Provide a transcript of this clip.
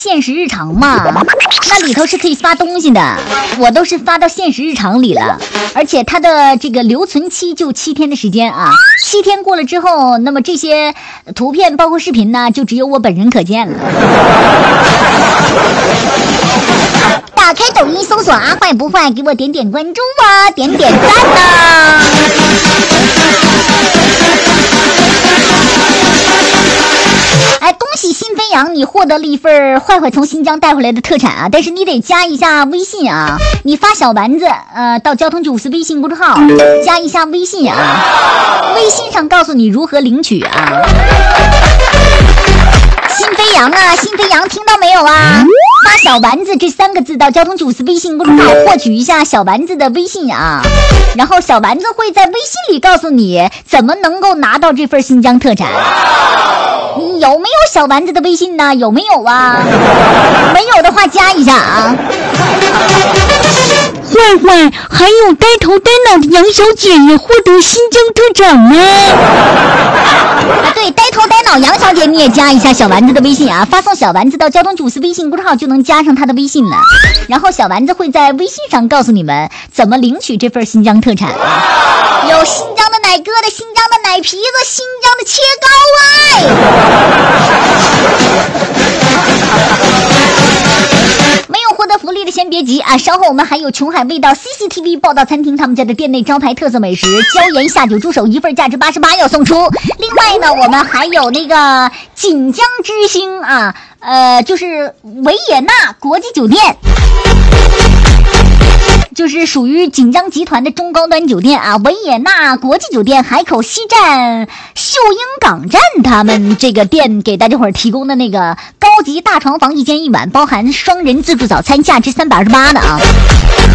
现实日常嘛，那里头是可以发东西的，我都是发到现实日常里了，而且它的这个留存期就7天的时间啊，7天过了之后，那么这些图片包括视频呢，就只有我本人可见了。打开抖音搜索阿坏不坏，给我点点关注啊，点点赞啊。哎，恭喜新飞扬，你获得了一份坏坏从新疆带回来的特产啊！但是你得加一下微信啊，你发小丸子到交通954微信公众号加一下微信啊，微信上告诉你如何领取啊。新飞扬啊，新飞扬听到没有啊？发小丸子这3个字到交通954微信公众号获取一下小丸子的微信啊，然后小丸子会在微信里告诉你怎么能够拿到这份新疆特产。你有没有小丸子的微信呢？有没有啊？没有的话加一下啊。 坏坏，还有呆头呆脑的杨小姐也获得新疆特产呢。 对，呆头呆脑杨小姐你也加一下小丸子的微信啊，发送小丸子到交通954微信公众号就能加上她的微信了，然后小丸子会在微信上告诉你们怎么领取这份新疆特产啊。有新疆的奶疙瘩，新疆的奶皮子，新疆的切糕没有获得福利的先别急啊，稍后我们还有琼海味道 CCTV 报道餐厅他们家的店内招牌特色美食椒盐下酒猪手一份价值88要送出。另外呢，我们还有那个锦江之星啊，就是维也纳国际酒店，就是属于锦江集团的中高端酒店啊，维也纳国际酒店海口西站秀英港站他们这个店给大家伙儿提供的那个高级大床房1间1晚，包含双人自助早餐，价值328的啊。